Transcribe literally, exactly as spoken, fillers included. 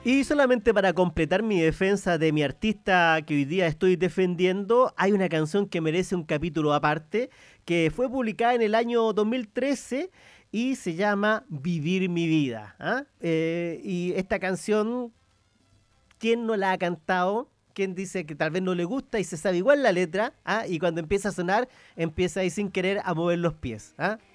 Y solamente para completar mi defensa de mi artista que hoy día estoy defendiendo, hay una canción que merece un capítulo aparte, que fue publicada en el año dos mil trece y se llama Vivir mi vida. ¿Ah? Eh, y esta canción, ¿quién no la ha cantado? ¿Quién dice que tal vez no le gusta y se sabe igual la letra? ¿Ah? Y cuando empieza a sonar, empieza ahí sin querer a mover los pies. ¿Ah?